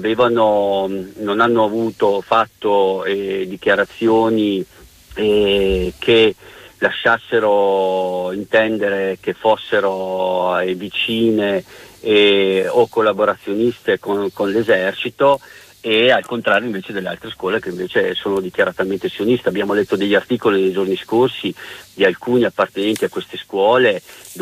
non hanno fatto dichiarazioni che lasciassero intendere che fossero vicine o collaborazioniste con l'esercito, e al contrario invece delle altre scuole che invece sono dichiaratamente sioniste. Abbiamo letto degli articoli nei giorni scorsi di alcuni appartenenti a queste scuole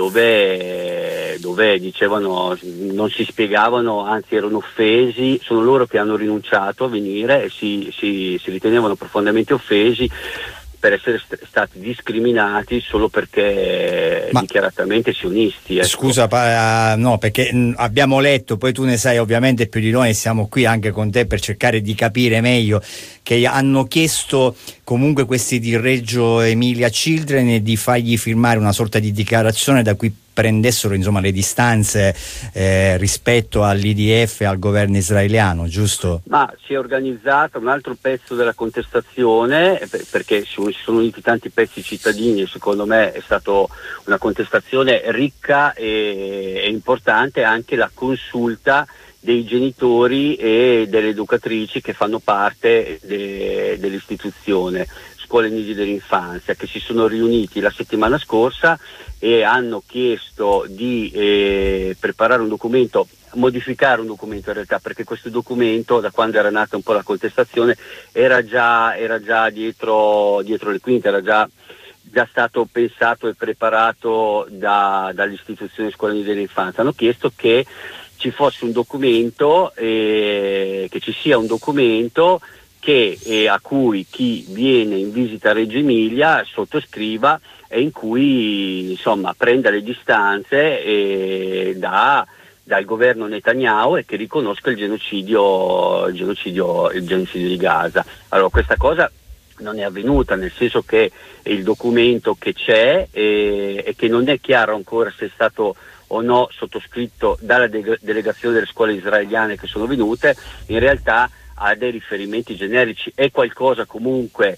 dove dicevano, non si spiegavano, anzi erano offesi, sono loro che hanno rinunciato a venire e si ritenevano profondamente offesi per essere stati discriminati solo perché dichiaratamente sionisti. Ecco. Scusa, no, perché abbiamo letto, poi tu ne sai ovviamente più di noi, siamo qui anche con te per cercare di capire meglio, che hanno chiesto comunque questi di Reggio Emilia Children di fargli firmare una sorta di dichiarazione da cui prendessero insomma le distanze rispetto all'IDF e al governo israeliano, giusto? Ma si è organizzato un altro pezzo della contestazione, perché si sono uniti tanti pezzi cittadini, e secondo me è stata una contestazione ricca e importante, anche la consulta dei genitori e delle educatrici che fanno parte dell'istituzione Scuole Nidi dell'Infanzia, che si sono riuniti la settimana scorsa e hanno chiesto di preparare un documento, modificare un documento in realtà, perché questo documento, da quando era nata un po' la contestazione, era già dietro le quinte, era già stato pensato e preparato dall'istituzione Scuole Nidi dell'Infanzia. Hanno chiesto che ci fosse un documento, che ci sia un documento a cui chi viene in visita a Reggio Emilia sottoscriva, e in cui insomma prenda le distanze dal governo Netanyahu e che riconosca il genocidio di Gaza. Allora, questa cosa non è avvenuta, nel senso che il documento che c'è e che non è chiaro ancora se è stato o no sottoscritto dalla delegazione delle scuole israeliane che sono venute, in realtà ha dei riferimenti generici, è qualcosa comunque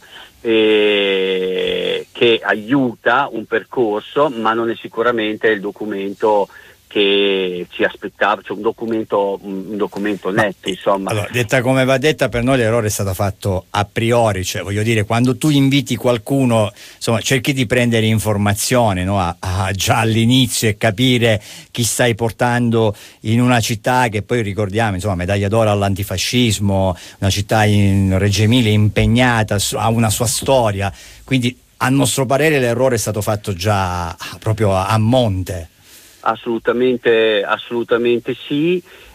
che aiuta un percorso, ma non è sicuramente il documento che ci aspettava, cioè un documento netto, insomma. Allora, detta come va detta, per noi l'errore è stato fatto a priori, cioè voglio dire, quando tu inviti qualcuno, insomma, cerchi di prendere informazioni, no? Già all'inizio, e capire chi stai portando in una città che poi ricordiamo, insomma, medaglia d'oro all'antifascismo, una città in Reggio Emilia impegnata, ha una sua storia, quindi a nostro parere l'errore è stato fatto già proprio a monte. Assolutamente sì,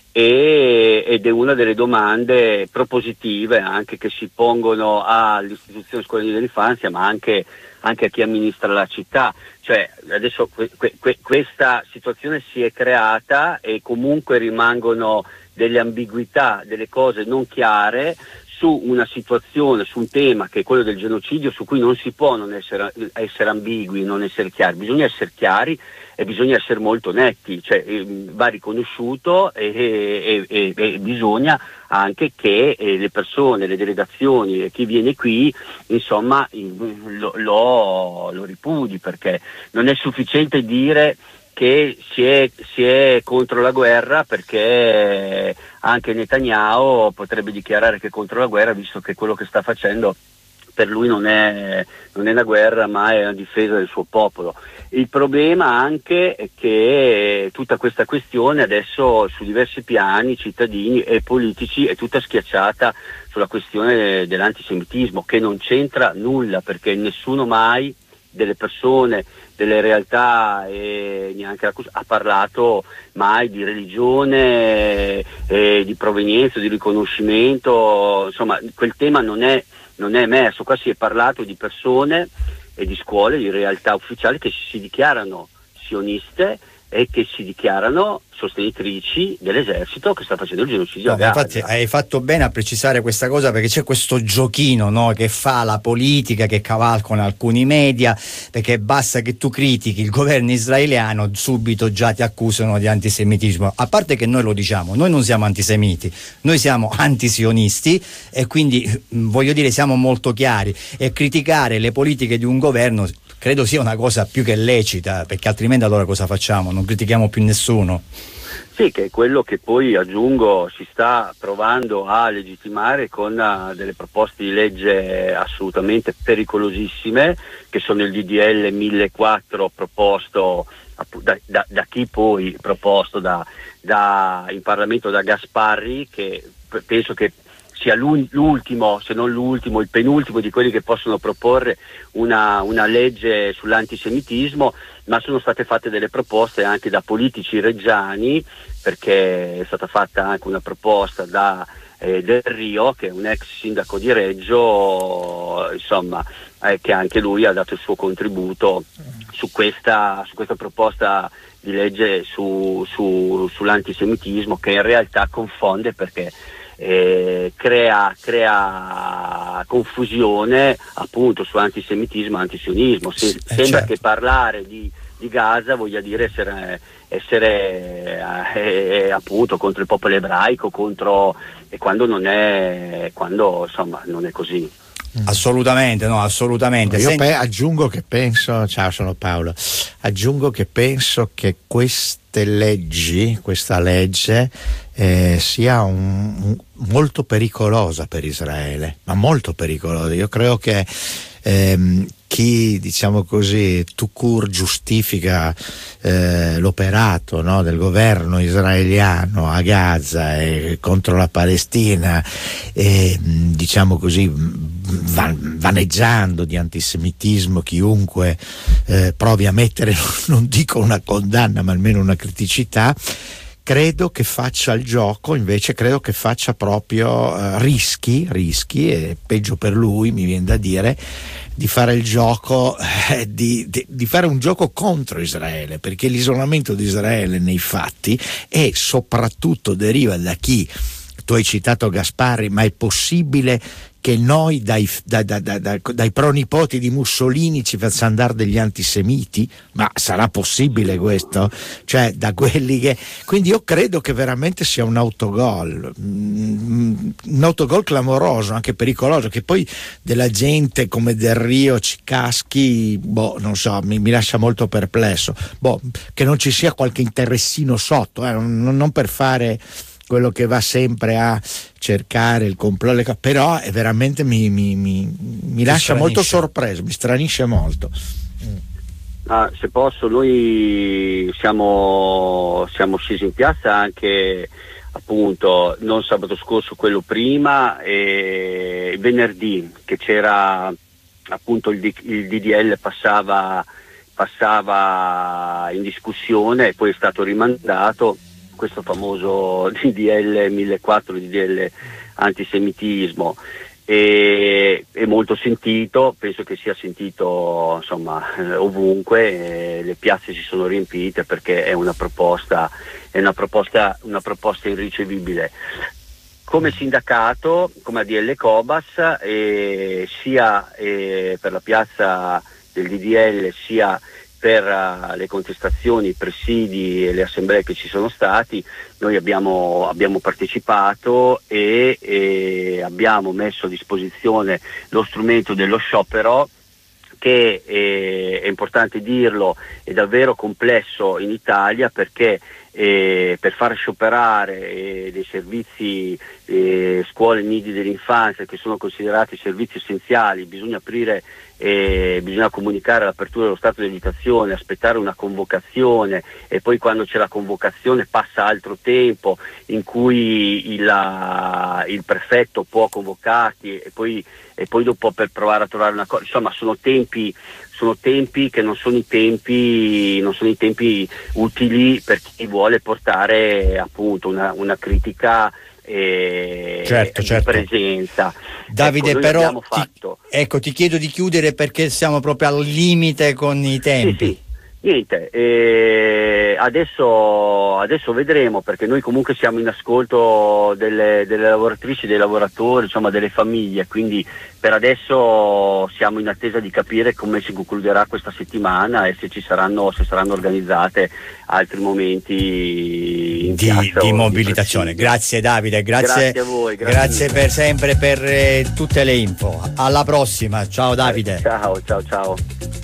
ed è una delle domande propositive anche che si pongono all'istituzione Scuole dell'Infanzia, ma anche a chi amministra la città. Cioè adesso questa situazione si è creata e comunque rimangono delle ambiguità, delle cose non chiare su una situazione, su un tema che è quello del genocidio, su cui non si può non essere ambigui, non essere chiari. Bisogna essere chiari e bisogna essere molto netti, cioè va riconosciuto e bisogna anche che le persone, le delegazioni e chi viene qui insomma lo ripudi, perché non è sufficiente dire che si è contro la guerra, perché anche Netanyahu potrebbe dichiarare che è contro la guerra, visto che quello che sta facendo per lui non è una guerra, ma è una difesa del suo popolo. Il problema anche è che tutta questa questione adesso su diversi piani, cittadini e politici, è tutta schiacciata sulla questione dell'antisemitismo, che non c'entra nulla, perché nessuno mai delle persone, delle realtà e neanche ha parlato mai di religione, di provenienza, di riconoscimento, insomma quel tema non è emerso. Qua si è parlato di persone e di scuole, di realtà ufficiali che si dichiarano sioniste e che si dichiarano sostenitrici dell'esercito che sta facendo il genocidio a Gaza. Infatti hai fatto bene a precisare questa cosa, perché c'è questo giochino, no, che fa la politica, che cavalcano alcuni media, perché basta che tu critichi il governo israeliano, subito già ti accusano di antisemitismo. A parte che noi lo diciamo, noi non siamo antisemiti, noi siamo antisionisti, e quindi voglio dire siamo molto chiari, e criticare le politiche di un governo credo sia una cosa più che lecita, perché altrimenti allora cosa facciamo? Non critichiamo più nessuno. Sì, che è quello che poi, aggiungo, si sta provando a legittimare con delle proposte di legge assolutamente pericolosissime, che sono il DDL 1004 proposto da chi poi proposto in Parlamento da Gasparri, che penso che sia l'ultimo, se non l'ultimo, il penultimo di quelli che possono proporre una legge sull'antisemitismo, ma sono state fatte delle proposte anche da politici reggiani, perché è stata fatta anche una proposta da Del Rio, che è un ex sindaco di Reggio, insomma, che anche lui ha dato il suo contributo su questa proposta di legge sull'antisemitismo, che in realtà confonde, perché crea confusione appunto su antisemitismo e antisionismo. Sembra certo. che parlare di Gaza voglia dire essere appunto contro il popolo ebraico, quando insomma non è così. Assolutamente, no, assolutamente. Io aggiungo che penso, ciao, sono Paolo, aggiungo che penso che questa legge sia molto pericolosa per Israele, ma molto pericolosa. Io credo che chi, diciamo così, tout court giustifica l'operato, no, del governo israeliano a Gaza e contro la Palestina, diciamo così, vaneggiando di antisemitismo chiunque provi a mettere, non dico una condanna, ma almeno una criticità, credo che faccia il gioco, invece credo che faccia proprio rischi, e peggio per lui, mi viene da dire, di fare il gioco, di fare un gioco contro Israele, perché l'isolamento di Israele nei fatti e soprattutto deriva da chi, tu hai citato Gasparri, ma è possibile che noi dai pronipoti di Mussolini ci facciamo andare degli antisemiti? Ma sarà possibile questo? Cioè, da quelli che... Quindi io credo che veramente sia un autogol clamoroso, anche pericoloso, che poi della gente come Del Rio ci caschi, non so, mi lascia molto perplesso. Che non ci sia qualche interessino sotto, non per fare quello che va sempre a cercare il complotto, però è veramente mi lascia molto sorpreso, mi stranisce molto. Se posso, noi siamo scesi in piazza anche appunto non sabato scorso, quello prima, e venerdì, che c'era appunto il DDL passava in discussione e poi è stato rimandato questo famoso DDL 1004, DDL antisemitismo, è molto sentito, penso che sia sentito insomma ovunque, le piazze si sono riempite perché è una proposta irricevibile. Come sindacato, come ADL Cobas, sia per la piazza del DDL sia per le contestazioni, i presidi e le assemblee che ci sono stati, noi abbiamo partecipato e abbiamo messo a disposizione lo strumento dello sciopero, che è importante dirlo, è davvero complesso in Italia, perché per far scioperare dei servizi, scuole e nidi dell'infanzia, che sono considerati servizi essenziali, bisogna comunicare l'apertura dello stato di agitazione, aspettare una convocazione, e poi quando c'è la convocazione passa altro tempo in cui il prefetto può convocarti e poi dopo per provare a trovare una cosa, insomma sono tempi che non sono i tempi utili per chi vuole portare appunto una critica certo. di presenza. Davide, ecco, però ti chiedo di chiudere perché siamo proprio al limite con i tempi. Sì. Niente, adesso vedremo, perché noi comunque siamo in ascolto delle lavoratrici, dei lavoratori, insomma delle famiglie, quindi per adesso siamo in attesa di capire come si concluderà questa settimana e se saranno organizzate altri momenti di mobilitazione. Grazie Davide, grazie a voi, grazie per sempre per tutte le info. Alla prossima, ciao Davide. Ciao.